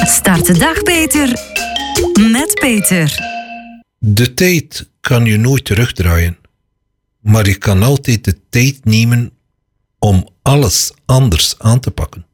Start de dag beter met Peter. De tijd kan je nooit terugdraaien, maar je kan altijd de tijd nemen om alles anders aan te pakken.